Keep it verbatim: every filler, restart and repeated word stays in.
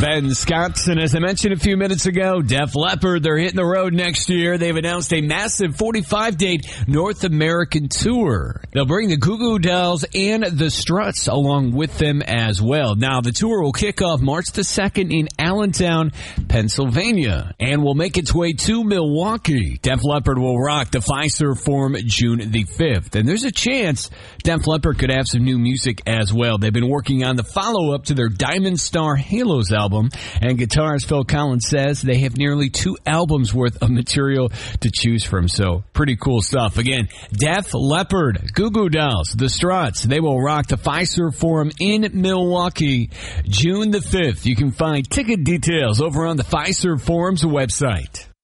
Ben Scott. And as I mentioned a few minutes ago, Def Leppard, they're hitting the road next year. They've announced a massive forty-five date North American tour. They'll bring the Goo Goo Dolls and the Struts along with them as well. Now, the tour will kick off March the second in Allentown, Pennsylvania, and will make its way to Milwaukee. Def Leppard will rock the Fiserv Forum June the fifth. And there's a chance Def Leppard could have some new music as well. They've been working on the follow-up to their Diamond Star Halos album, and guitarist Phil Collins says they have nearly two albums worth of material to choose from. So, pretty cool stuff. Again, Def Leppard, Goo Goo Dolls, the Struts, they will rock the Fiserv Forum in Milwaukee June the fifth. You can find ticket details over on the Fiserv Forum's website.